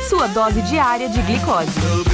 sua dose diária de glicose.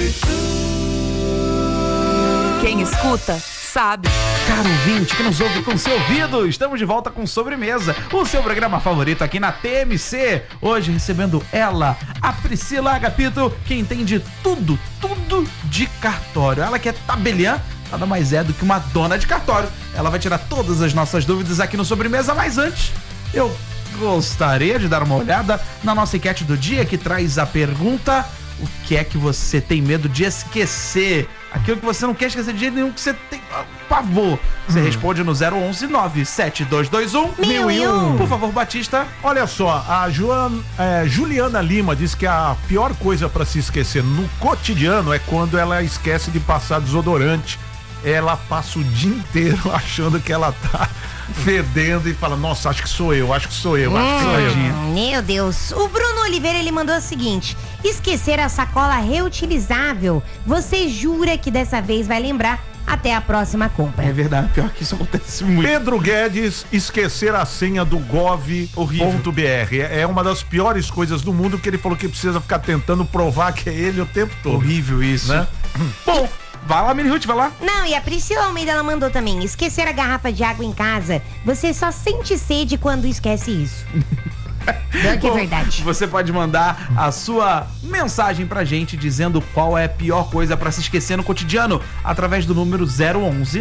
Quem escuta, sabe. Caro ouvinte que nos ouve com seu ouvido, estamos de volta com Sobremesa, o seu programa favorito aqui na TMC. Hoje recebendo ela, a Priscila Agapito, que entende tudo de cartório. Ela que é tabeliã, nada mais é do que uma dona de cartório. Ela vai tirar todas as nossas dúvidas aqui no Sobremesa, mas antes, eu gostaria de dar uma olhada na nossa enquete do dia, que traz a pergunta: o que é que você tem medo de esquecer? Aquilo que você não quer esquecer de jeito nenhum, que você tem pavor. Você responde no 011 97221 1001. Por favor, Batista. Olha só, a Juliana Lima diz que a pior coisa pra se esquecer no cotidiano é quando ela esquece de passar desodorante. Ela passa o dia inteiro achando que ela tá fedendo e fala: nossa, acho que sou eu. Meu Deus. O Bruno Oliveira, ele mandou o seguinte: esquecer a sacola reutilizável. Você jura que dessa vez vai lembrar até a próxima compra. É verdade, pior que isso acontece muito. Pedro Guedes, esquecer a senha do gov.br. É uma das piores coisas do mundo, que ele falou que precisa ficar tentando provar que é ele o tempo todo. Horrível isso, né? Bom, vai lá, Mini Ruth, vai lá. Não, e a Priscila Almeida, ela mandou também: esquecer a garrafa de água em casa. Você só sente sede quando esquece isso. Que é verdade. Você pode mandar a sua mensagem pra gente dizendo qual é a pior coisa pra se esquecer no cotidiano através do número 011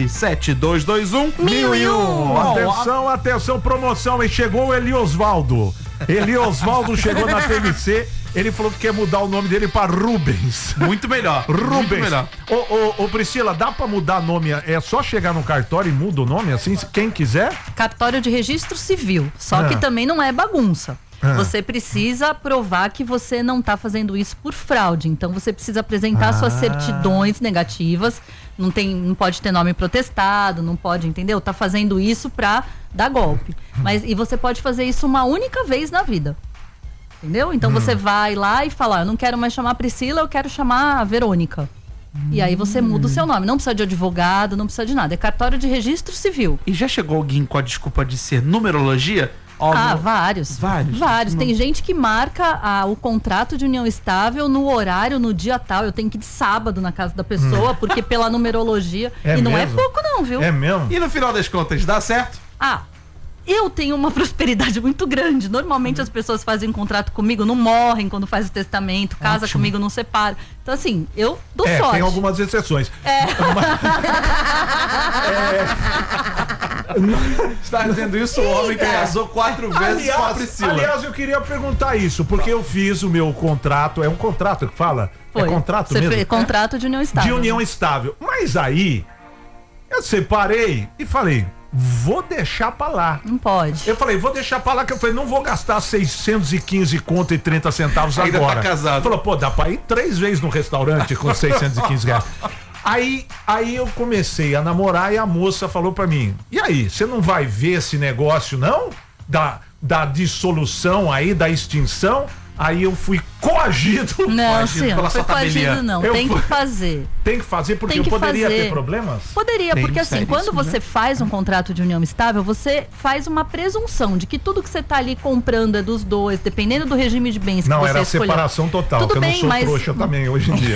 97221 1001. Atenção, promoção, e chegou o Eliosvaldo. Eliosvaldo chegou na TMC. Ele falou que quer mudar o nome dele pra Rubens. Muito melhor. Rubens. Muito melhor. Ô, Priscila, dá pra mudar nome? É só chegar no cartório e muda o nome assim, quem quiser? Cartório de registro civil. Só que também não é bagunça. Você precisa provar que você não tá fazendo isso por fraude. Então você precisa apresentar suas certidões negativas. Não pode ter nome protestado, não pode, entendeu? Tá fazendo isso pra dar golpe. E você pode fazer isso uma única vez na vida. Entendeu? Então você vai lá e fala: eu não quero mais chamar Priscila, eu quero chamar a Verônica. E aí você muda o seu nome. Não precisa de advogado, não precisa de nada. É cartório de registro civil. E já chegou alguém com a desculpa de ser numerologia? Vários. Tem gente que marca o contrato de união estável no horário, no dia tal. Eu tenho que ir de sábado na casa da pessoa, porque pela numerologia. Não é pouco não, viu? É mesmo? E no final das contas, dá certo? Eu tenho uma prosperidade muito grande. Normalmente as pessoas fazem contrato comigo, não morrem quando faz o testamento, casa comigo, não separa. Então assim, eu dou sorte. Tem algumas exceções. Está dizendo isso o homem que casou 4 vezes com a Priscila. Aliás, eu queria perguntar isso, porque eu fiz o meu contrato. É um contrato que fala? Foi. É contrato mesmo? Fez contrato de união estável. De união estável. Mas aí, eu separei e falei: vou deixar pra lá. Não pode. Eu falei: vou deixar pra lá, que eu falei: não vou gastar 615 conto e 30 centavos ainda agora. Tá casado. Falou: pô, dá pra ir 3 vezes no restaurante com 615 reais. Aí eu comecei a namorar e a moça falou pra mim: e aí, você não vai ver esse negócio não? Da dissolução aí, da extinção? Aí eu fui coagido. Não, sim, não foi coagido não. Tem que fazer. Tem que fazer, porque eu poderia ter problemas? Poderia, porque assim, quando você faz um contrato de união estável, você faz uma presunção de que tudo que você tá ali comprando é dos dois, dependendo do regime de bens que você escolheu. Não, era separação total, tudo que bem, eu não sou trouxa também hoje em dia.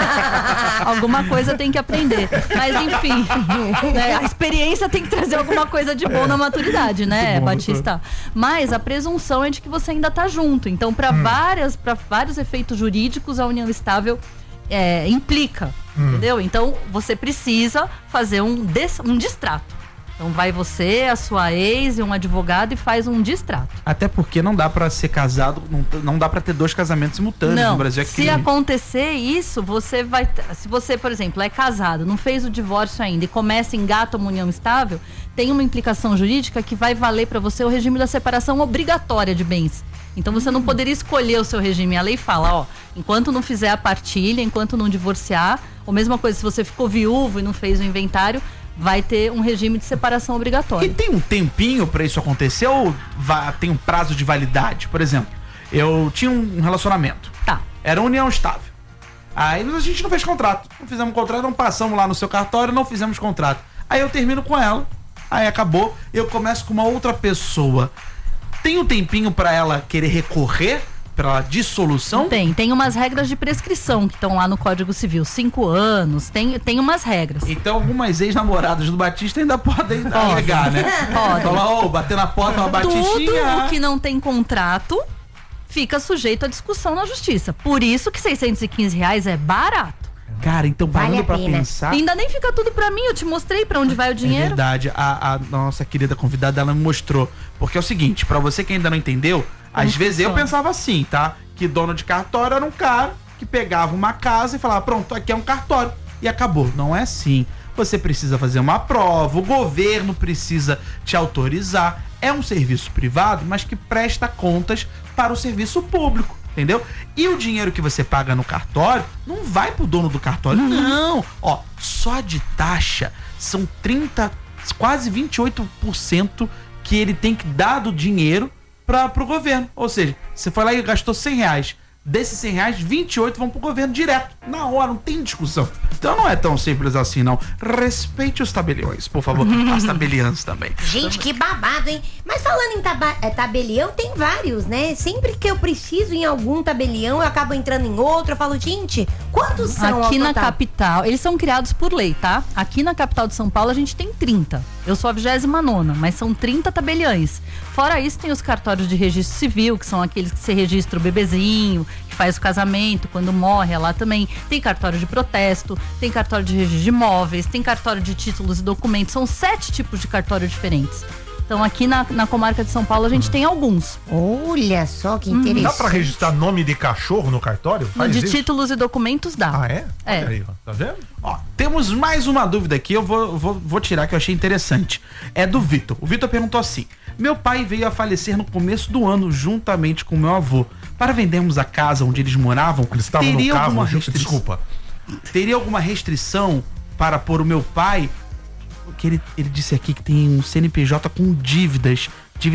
Alguma coisa tem que aprender. Mas enfim, né, a experiência tem que trazer alguma coisa de bom na maturidade, né, Batista? Mas a presunção é de que você ainda tá junto. Então, para vários efeitos jurídicos, a união estável implica, entendeu? Então, você precisa fazer um distrato. Então vai você, a sua ex e um advogado e faz um distrato. Até porque não dá pra ser casado, não dá pra ter 2 casamentos simultâneos no Brasil. Se acontecer isso, você vai... Se você, por exemplo, é casado, não fez o divórcio ainda e começa, engata uma união estável, tem uma implicação jurídica que vai valer pra você o regime da separação obrigatória de bens. Então você não poderia escolher o seu regime. A lei fala, enquanto não fizer a partilha, enquanto não divorciar, ou mesma coisa, se você ficou viúvo e não fez o inventário, vai ter um regime de separação obrigatória. E tem um tempinho pra isso acontecer ou tem um prazo de validade? Por exemplo, eu tinha um relacionamento. Tá. Era uma união estável. Aí a gente não fez contrato. Não fizemos contrato, não passamos lá no seu cartório, não fizemos contrato. Aí eu termino com ela, aí acabou, eu começo com uma outra pessoa. Tem um tempinho pra ela querer recorrer pra dissolução? Tem umas regras de prescrição que estão lá no Código Civil, 5 anos, tem umas regras. Então algumas ex-namoradas do Batista ainda podem alegar, né? Pode. Falar, bater na porta, uma Batistinha. Tudo o que não tem contrato fica sujeito à discussão na justiça. Por isso que R$615 é barato. Cara, então Vale parando a pra pena. pensar... Ainda nem fica tudo pra mim, eu te mostrei pra onde vai o É dinheiro. verdade, a nossa querida convidada, ela me mostrou. Porque é o seguinte, pra você que ainda não entendeu, às vezes eu pensava assim, tá? Que dono de cartório era um cara que pegava uma casa e falava, pronto, aqui é um cartório. E acabou. Não é assim. Você precisa fazer uma prova, o governo precisa te autorizar. É um serviço privado, mas que presta contas para o serviço público. Entendeu? E o dinheiro que você paga no cartório não vai pro dono do cartório, não. Ó, só de taxa são 30, quase 28% que ele tem que dar do dinheiro pro governo. Ou seja, você foi lá e gastou R$100. Desses R$100, 28 vão pro governo direto. Na hora, não tem discussão. Então não é tão simples assim, não. Respeite os tabeliões, por favor. As tabeliãs também. Gente, que babado, hein? Mas falando em tabelião, tem vários, né? Sempre que eu preciso em algum tabelião, eu acabo entrando em outro. Eu falo, gente, quantos são Aqui ao na total? capital, eles são criados por lei, tá? Aqui na capital de São Paulo a gente tem 30. Eu sou a 29ª, mas são 30 tabeliães. Fora isso, tem os cartórios de registro civil, que são aqueles que você registra o bebezinho, que faz o casamento, quando morre, é lá também. Tem cartório de protesto, tem cartório de registro de imóveis, tem cartório de títulos e documentos. São 7 tipos de cartório diferentes. Então aqui na comarca de São Paulo a gente tem alguns. Olha só que interessante. Dá pra registrar nome de cachorro no cartório? Faz De isso? títulos e documentos dá. Ah, é? É. Olha aí, ó. Tá vendo? Ó, temos mais uma dúvida aqui, eu vou tirar que eu achei interessante. É do Vitor. O Vitor perguntou assim: meu pai veio a falecer no começo do ano, juntamente com meu avô. Para vendermos a casa onde eles moravam, Eles estavam no teria alguma carro, restrição? desculpa. Teria alguma restrição para pôr o meu pai? Porque ele disse aqui que tem um CNPJ com dívidas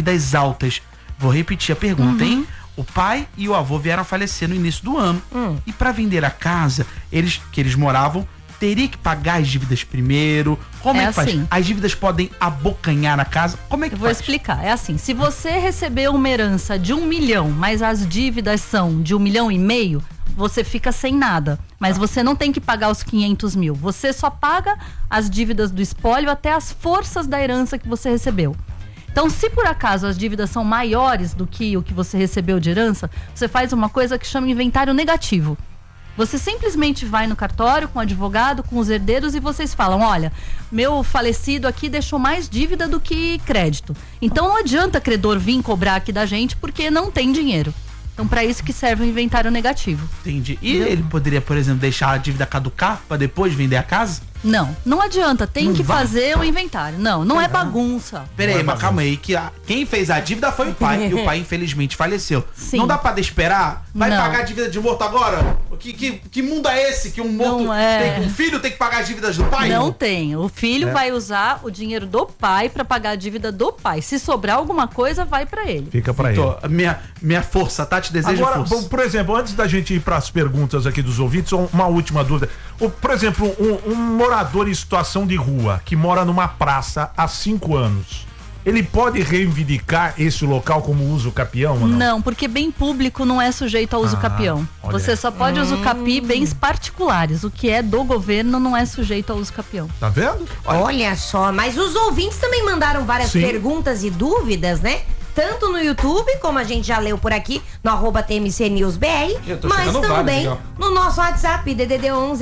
altas. Vou repetir a pergunta, hein? O pai e o avô vieram a falecer no início do ano. E para vender a casa, que eles moravam, teria que pagar as dívidas primeiro? Como é que faz? assim. As dívidas podem abocanhar a casa? Como é que Eu vou faz? explicar. É assim, se você recebeu uma herança de 1 milhão, mas as dívidas são de 1,5 milhão, você fica sem nada. Mas você não tem que pagar os 500 mil. Você só paga as dívidas do espólio até as forças da herança que você recebeu. Então, se por acaso as dívidas são maiores do que o que você recebeu de herança, você faz uma coisa que chama inventário negativo. Você simplesmente vai no cartório com o advogado, com os herdeiros e vocês falam, olha, meu falecido aqui deixou mais dívida do que crédito. Então não adianta credor vir cobrar aqui da gente porque não tem dinheiro. Então para isso que serve o inventário negativo. Entendi. E ele poderia, por exemplo, deixar a dívida caducar para depois vender a casa? Não adianta, tem Não que vai? fazer o inventário. Não é bagunça. Peraí, Não é mas calma aí, que quem fez a dívida foi o pai, e o pai infelizmente faleceu. Sim. Não dá pra esperar? Vai Não. pagar a dívida de morto agora? Que mundo é esse que um morto Não é. um filho tem que pagar as dívidas do pai? Não tem. O filho vai usar o dinheiro do pai para pagar a dívida do pai. Se sobrar alguma coisa, vai para ele. Fica pra ele. Minha força, tá? Te desejo Agora, força. bom, por exemplo, antes da gente ir para as perguntas aqui dos ouvintes, uma última dúvida. Por exemplo, um morador em situação de rua que mora numa praça há 5 anos, ele pode reivindicar esse local como uso capião ou não? Não, porque bem público não é sujeito a uso capião. olha Você aí. só pode usucapi bens particulares. O que é do governo não é sujeito a uso capião. Tá vendo? Olha só, mas os ouvintes também mandaram várias Sim. perguntas e dúvidas, né? Tanto no YouTube, como a gente já leu por aqui, no @TMCNewsBR, Eu tô mas chegando também vários, no nosso WhatsApp, DDD 11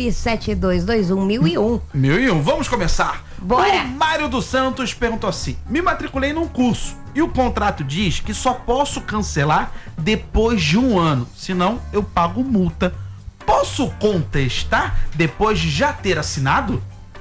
97221 1001. 1001. Vamos começar. Bora. O Mário dos Santos perguntou assim: me matriculei num curso e o contrato diz que só posso cancelar depois de 1 ano, senão eu pago multa. Posso contestar depois de já ter assinado?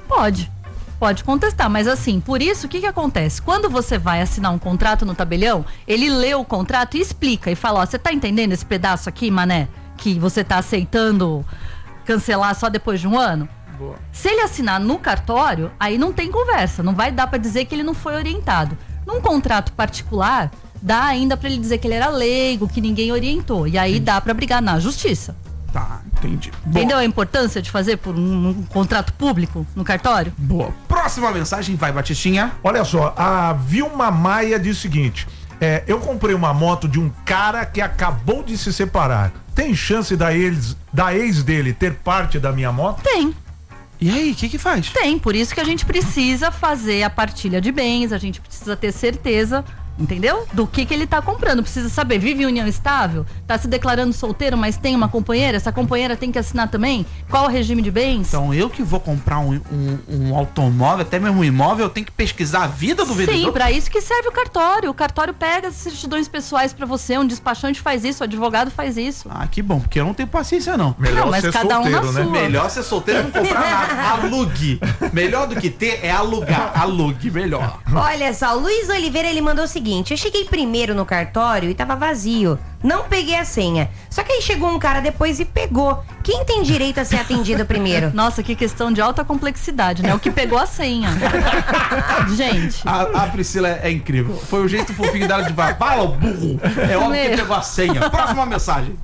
Pode contestar, mas assim, por isso, o que acontece? Quando você vai assinar um contrato no tabelião, ele lê o contrato e explica, e fala, ó, você tá entendendo esse pedaço aqui, mané? Que você tá aceitando cancelar só depois de 1 ano? Boa. Se ele assinar no cartório, aí não tem conversa, não vai dar pra dizer que ele não foi orientado. Num contrato particular, dá ainda pra ele dizer que ele era leigo, que ninguém orientou, e aí dá pra brigar na justiça. Tá, entendi. Entendeu a importância de fazer por um contrato público no cartório? Boa. Próxima mensagem, vai, Batistinha. Olha só, a Vilma Maia diz o seguinte: eu comprei uma moto de um cara que acabou de se separar. Tem chance da ex dele ter parte da minha moto? Tem. E aí, o que faz? Tem, por isso que a gente precisa fazer a partilha de bens, a gente precisa ter certeza, entendeu? Do que ele tá comprando. Precisa saber, vive em união estável? Tá se declarando solteiro, mas tem uma companheira? Essa companheira tem que assinar também? Qual o regime de bens? Então eu que vou comprar um automóvel, até mesmo um imóvel, eu tenho que pesquisar a vida do vendedor? Sim, pra isso que serve o cartório. O cartório pega as certidões pessoais pra você, um despachante faz isso, o advogado faz isso. Ah, que bom, porque eu não tenho paciência não. Melhor Não, mas ser cada um na solteiro, né? sua. Melhor ser solteiro e não comprar nada. Alugue. Melhor do que ter é alugar. Alugue, melhor. Olha só, o Luiz Oliveira, ele mandou o seguinte: eu cheguei primeiro no cartório e tava vazio. Não peguei a senha. Só que aí chegou um cara depois e pegou. Quem tem direito a ser atendido primeiro? Nossa, que questão de alta complexidade, né? O que pegou a senha. Gente. A Priscila é incrível. Foi o jeito fofinho dela de fala, burro. É óbvio que pegou a senha. Próxima mensagem.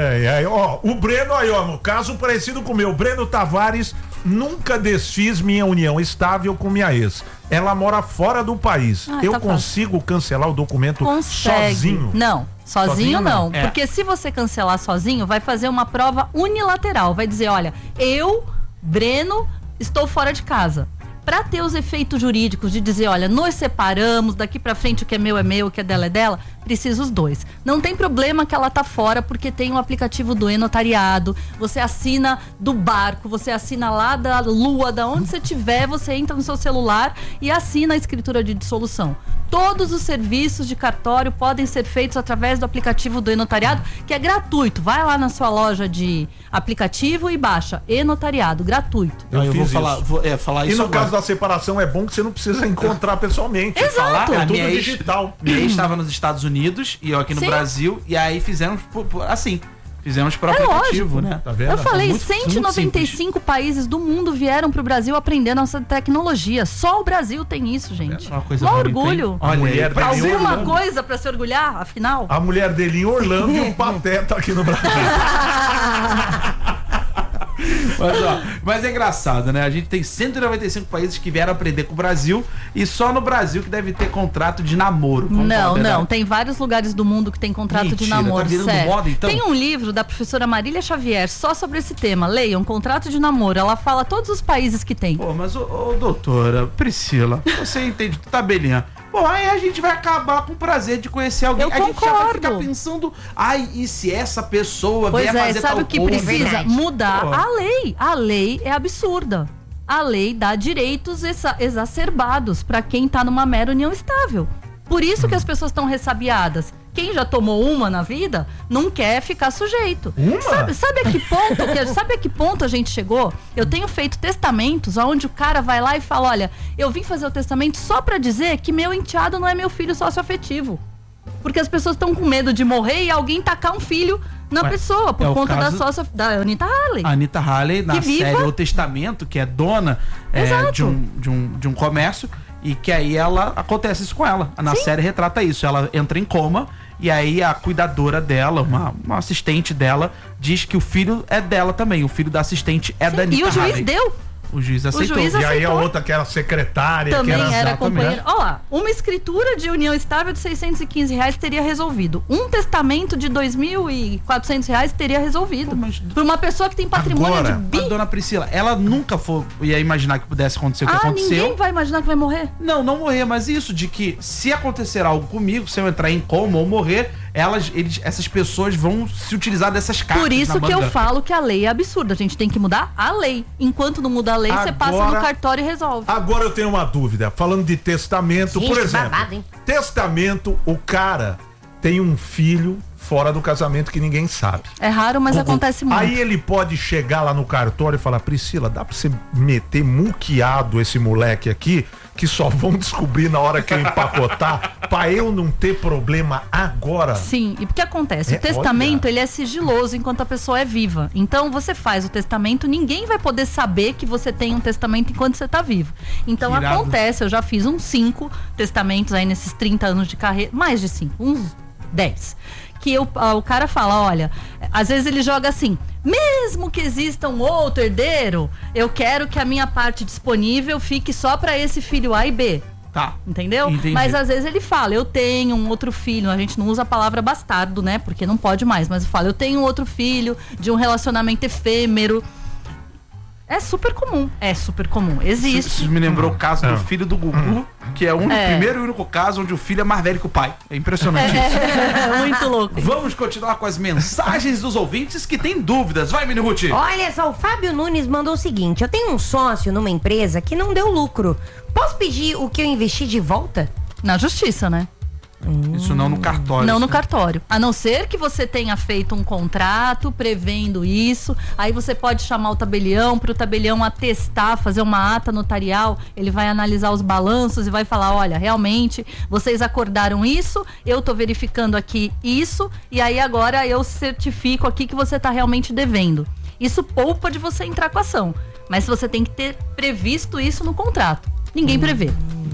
O Breno aí, ó, no caso parecido com o meu, Breno Tavares, nunca desfiz minha união estável com minha ex. Ela mora fora do país. Eu tá consigo cancelar o documento sozinho? Não. Sozinho não. É. Porque se você cancelar sozinho, vai fazer uma prova unilateral. Vai dizer, olha, eu, Breno, estou fora de casa. Pra ter os efeitos jurídicos de dizer, olha, nós separamos, daqui pra frente o que é meu, o que é dela, precisa os dois. Não tem problema que ela tá fora, porque tem um aplicativo do e-notariado, você assina do barco, você assina lá da lua, da onde você tiver, você entra no seu celular e assina a escritura de dissolução. Todos os serviços de cartório podem ser feitos através do aplicativo do e-notariado, que é gratuito. Vai lá na sua loja de aplicativo e baixa e-notariado, gratuito. Eu vou falar E isso no agora. caso da separação é bom que você não precisa encontrar pessoalmente. Exato. Falar, é A tudo minha ex- digital. Minha ex estava nos Estados Unidos e eu aqui no Sim. Brasil, e aí fizemos assim. Fizemos por É aplicativo, lógico. né? Tá vendo? Eu falei, muito 195 países do mundo vieram pro Brasil aprender nossa tecnologia. Só o Brasil tem isso, gente. Uma coisa Mó bonita, orgulho. hein? Olha, mulher aí, Brasil, Alguma Orlando. coisa pra se orgulhar, afinal? A mulher dele em Orlando e o Pateta aqui no Brasil. Mas é engraçado, né? A gente tem 195 países que vieram aprender com o Brasil e só no Brasil que deve ter contrato de namoro. Vamos falar a Não, verdade. não. Tem vários lugares do mundo que tem contrato de Mentira, namoro, tá virando sério. moda, então? Tem um livro da professora Marília Xavier só sobre esse tema. Leiam, contrato de namoro. Ela fala todos os países que tem. Pô, mas ô doutora Priscila, você entende tabelinha. Pô, aí a gente vai acabar com o prazer de conhecer alguém. Eu a gente já vai concordo. ficar pensando, ai, e se essa pessoa Pois vier é, fazer sabe tal o que coisa? precisa? Verdade. Mudar Pô. a lei. A lei é absurda. A lei dá direitos exacerbados pra quem tá numa mera união estável. Por isso que as pessoas estão ressabiadas. Quem já tomou uma na vida não quer ficar sujeito. Uma? Sabe a que ponto a gente chegou? Eu tenho feito testamentos onde o cara vai lá e fala, olha, eu vim fazer o testamento só pra dizer que meu enteado não é meu filho socioafetivo. Porque as pessoas estão com medo de morrer e alguém tacar um filho na Ué, pessoa, por é o conta caso da Anitta Halley. A Anitta Halley, na Que viva. série O Testamento, que é dona Exato. de um comércio, e que aí acontece isso com ela. Na série retrata isso. Ela entra em coma e aí a cuidadora dela, uma assistente dela, diz que o filho é dela também. O filho da assistente é da Anitta E o juiz Halley. deu. O juiz aceitou. juiz E aí a aceitou. outra que era secretária, Também que era era exatamente. companheira. Olha lá, uma escritura de união estável de R$615 teria resolvido. Um testamento de R$2.400 teria resolvido. Pô, mas- Pra uma pessoa que tem patrimônio Agora, de A dona Priscila, ela nunca ia imaginar que pudesse acontecer o que aconteceu. ninguém vai imaginar que vai morrer. Não morrer, mas isso de que se acontecer algo comigo, se eu entrar em coma ou morrer, essas pessoas vão se utilizar dessas cartas. Por isso na que eu manga. falo que a lei é absurda. A gente tem que mudar a lei. Enquanto não muda a lei, você passa Agora- no cartório e resolve. Agora eu tenho uma dúvida. Falando de testamento, Gente, por que exemplo. babado, hein? Testamento, o cara tem um filho fora do casamento que ninguém sabe. É raro, mas acontece muito. Aí ele pode chegar lá no cartório e falar: Priscila, dá pra você meter muqueado esse moleque aqui, que só vão descobrir na hora que eu empacotar, pra eu não ter problema agora? Sim, e o que acontece? É, O testamento, olha. ele é sigiloso enquanto a pessoa é viva. Então, você faz o testamento, ninguém vai poder saber que você tem um testamento enquanto você tá vivo. Então, Que irado. acontece, eu já fiz uns 5 testamentos aí nesses 30 anos de carreira, mais de 5, uns 10. Que o cara fala, olha, às vezes ele joga assim, mesmo que exista um outro herdeiro, eu quero que a minha parte disponível fique só para esse filho A e B. Tá. Entendeu? Entendi. Mas às vezes ele fala, eu tenho um outro filho. A gente não usa a palavra bastardo, né? Porque não pode mais. Mas fala, eu tenho um outro filho de um relacionamento efêmero. É super comum. Existe. Isso me lembrou o caso do filho do Gugu, que é o primeiro e único caso onde o filho é mais velho que o pai. É impressionante isso. É muito louco. Vamos continuar com as mensagens dos ouvintes que têm dúvidas. Vai, Mini Ruth. Olha só, o Fábio Nunes mandou o seguinte: eu tenho um sócio numa empresa que não deu lucro. Posso pedir o que eu investi de volta? Na justiça, né? Isso não no cartório. Não no cartório. A não ser que você tenha feito um contrato prevendo isso, aí você pode chamar o tabelião para o tabelião atestar, fazer uma ata notarial, ele vai analisar os balanços e vai falar, olha, realmente, vocês acordaram isso, eu tô verificando aqui isso, e aí agora eu certifico aqui que você tá realmente devendo. Isso poupa de você entrar com a ação, mas você tem que ter previsto isso no contrato. Ninguém prevê.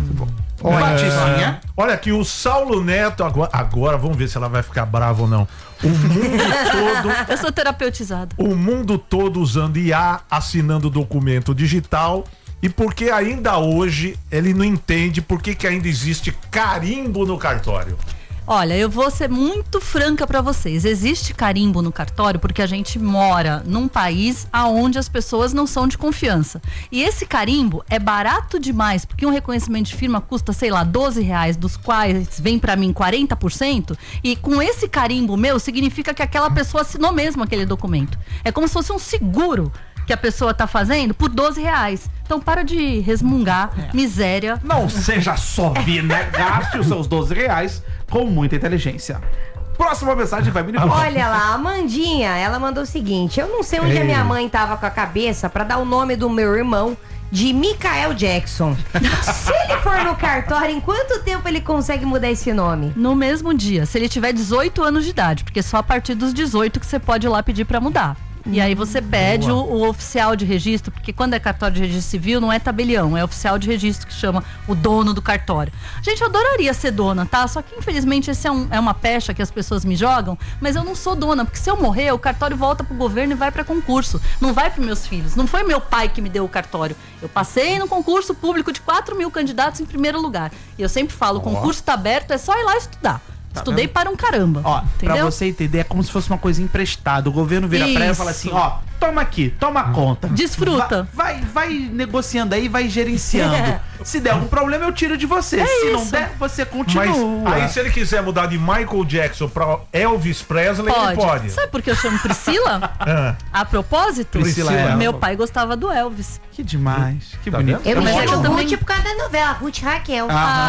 Olha aqui, o Saulo Neto, agora vamos ver se ela vai ficar brava ou não. O mundo todo. Eu sou terapeutizada. O mundo todo usando IA, assinando documento digital. E porque ainda hoje ele não entende por que ainda existe carimbo no cartório. Olha, eu vou ser muito franca pra vocês. Existe carimbo no cartório porque a gente mora num país aonde as pessoas não são de confiança. E esse carimbo é barato demais, porque um reconhecimento de firma custa, sei lá, R$12, dos quais vem pra mim 40%. E com esse carimbo meu, significa que aquela pessoa assinou mesmo aquele documento. É como se fosse um seguro que a pessoa tá fazendo por R$12. Então para de resmungar, miséria. Não seja sovina, gaste os seus R$12 com muita inteligência. Próxima mensagem vai, Mini Ruth. Olha lá, a Amandinha, ela mandou o seguinte: eu não sei onde a minha mãe tava com a cabeça pra dar o nome do meu irmão de Michael Jackson. Se ele for no cartório, em quanto tempo ele consegue mudar esse nome? No mesmo dia, se ele tiver 18 anos de idade, porque só a partir dos 18 que você pode ir lá pedir pra mudar. E aí você pede o oficial de registro, porque quando é cartório de registro civil, não é tabelião, é oficial de registro que chama o dono do cartório. Gente, eu adoraria ser dona, tá? Só que infelizmente esse é uma pecha que as pessoas me jogam, mas eu não sou dona, porque se eu morrer, o cartório volta pro governo e vai pra concurso, não vai pros meus filhos. Não foi meu pai que me deu o cartório. Eu passei no concurso público de 4.000 candidatos em primeiro lugar. E eu sempre falo, o concurso tá aberto, é só ir lá estudar. Estudei para um caramba. Ó, entendeu? Pra você entender, é como se fosse uma coisa emprestada. O governo vira pra ela e fala assim, ó, toma aqui, toma conta. Desfruta. Vai negociando aí, vai gerenciando. Se der algum problema, eu tiro de você. Se não der, você continua. Mas aí se ele quiser mudar de Michael Jackson pra Elvis Presley, ele pode. Sabe por que eu chamo Priscila? A propósito, Priscila, meu pai gostava do Elvis. Que demais. Que Tá bonito. vendo? Eu me Mas é que chamo eu também- Ruth por causa da novela, Ruth Raquel.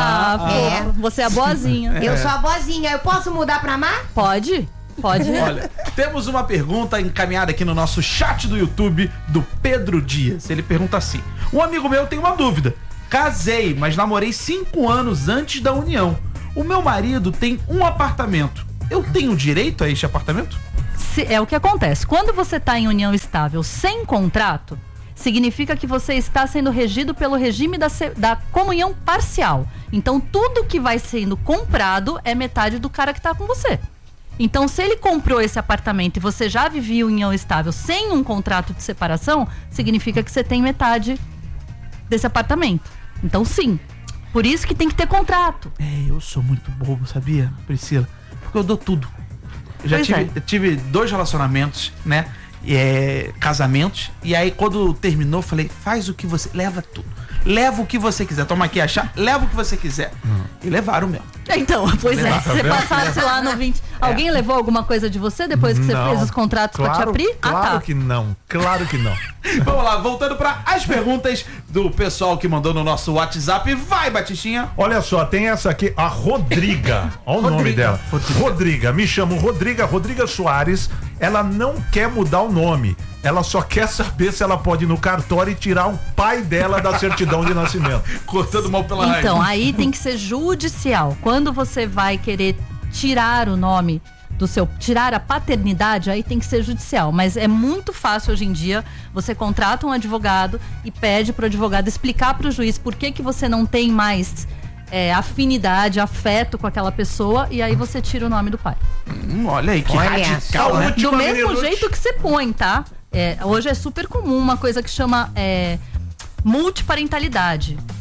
Fofo. Você é a boazinha. Eu sou a boazinha. Eu posso mudar pra Mar? Pode? Pode. Olha, temos uma pergunta encaminhada aqui no nosso chat do YouTube do Pedro Dias. Ele pergunta assim: um amigo meu tem uma dúvida. Casei, mas namorei 5 anos antes da união. O meu marido tem um apartamento. Eu tenho direito a este apartamento? É o que acontece. Quando você está em união estável sem contrato, significa que você está sendo regido pelo regime da comunhão parcial. Então, tudo que vai sendo comprado é metade do cara que está com você. Então, se ele comprou esse apartamento e você já vivia em união estável sem um contrato de separação, significa que você tem metade desse apartamento. Então, sim. Por isso que tem que ter contrato. Eu sou muito bobo, sabia, Priscila? Porque eu dou tudo. Eu já tive 2 relacionamentos, né? Casamentos. E aí, quando terminou, falei: faz o que você... Leva tudo. Leva o que você quiser. Toma aqui a chave, leva o que você quiser. E levaram mesmo. Então, pois é. Se você passasse lá no 20... Alguém levou alguma coisa de você depois que você fez os contratos pra te abrir? Claro que não. Claro que não. Vamos lá, voltando para as perguntas do pessoal que mandou no nosso WhatsApp. Vai, Batistinha. Olha só, tem essa aqui, a Rodriga. Olha o nome dela. Rodriga. Me chamo Rodriga Soares. Ela não quer mudar o nome. Ela só quer saber se ela pode ir no cartório e tirar o pai dela da certidão de nascimento. Cortando mal pela raiz. Então, aí tem que ser judicial. Quando você vai querer tirar o nome do seu, tirar a paternidade, aí tem que ser judicial. Mas é muito fácil hoje em dia. Você contrata um advogado e pede pro advogado explicar pro juiz por que você não tem mais afinidade, afeto com aquela pessoa, e aí você tira o nome do pai. Olha aí, que radical, né? Do mesmo jeito que você põe, tá? Hoje é super comum uma coisa que chama multiparentalidade.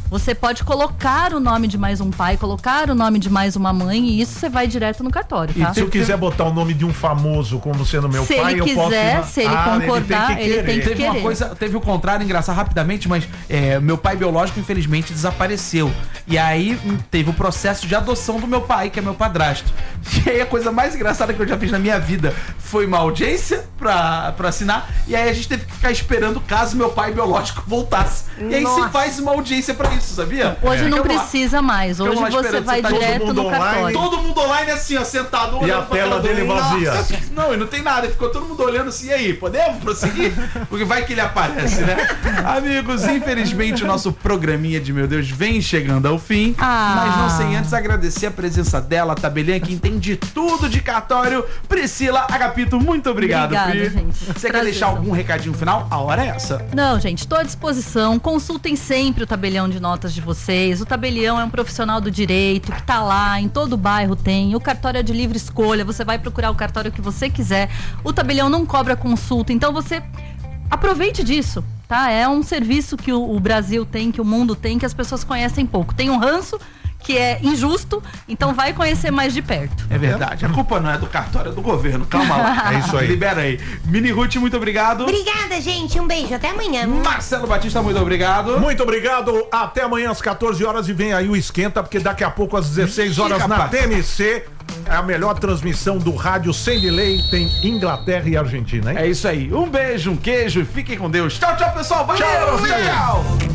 você pode colocar o nome de mais um pai, colocar o nome de mais uma mãe, e isso você vai direto no cartório, tá? E se eu quiser botar o nome de um famoso como sendo meu Se pai, ele eu posso... quiser, se ele concordar, ele tem que Teve uma coisa, teve o contrário, engraçado, rapidamente, mas meu pai biológico, infelizmente, desapareceu. E aí teve o processo de adoção do meu pai, que é meu padrasto. E aí a coisa mais engraçada que eu já fiz na minha vida foi uma audiência pra assinar, e aí a gente teve que ficar esperando caso meu pai biológico voltasse. E aí se faz uma audiência pra isso, sabia? Hoje não precisa mais, hoje você vai direto no cartório. Todo mundo online assim, ó, sentado, E a tela dele vazia. Não, e não tem nada, ficou todo mundo olhando assim, e aí, podemos prosseguir? Porque vai que ele aparece, né? Amigos, infelizmente o nosso programinha de Meu Deus vem chegando ao fim, mas não sem antes agradecer a presença dela, a tabelinha que entende tudo de cartório, Priscila Agapito, muito obrigado, Obrigada, Pri. gente. Você quer deixar algum recadinho final? A hora é essa. Não, gente, estou à disposição. Consultem sempre o tabelião de notas de vocês. O tabelião é um profissional do direito que tá lá, em todo bairro tem. O cartório é de livre escolha, você vai procurar o cartório que você quiser. O tabelião não cobra consulta, então você aproveite disso, tá? É um serviço que o Brasil tem, que o mundo tem, que as pessoas conhecem pouco. Tem um ranço que é injusto, então vai conhecer mais de perto. É verdade. A culpa não é do cartório, é do governo. Calma lá. É isso aí. Libera aí. Mini Ruth, muito obrigado. Obrigada, gente. Um beijo. Até amanhã. Marcelo Batista, muito obrigado. Muito obrigado. Até amanhã às 14 horas e vem aí o Esquenta, porque daqui a pouco às 16 horas Ih, na rapaz. TMC é a melhor transmissão do rádio sem delay. Tem Inglaterra e Argentina, hein? É isso aí. Um beijo, um queijo e fiquem com Deus. Tchau, tchau, pessoal. Valeu. Tchau, Tchau.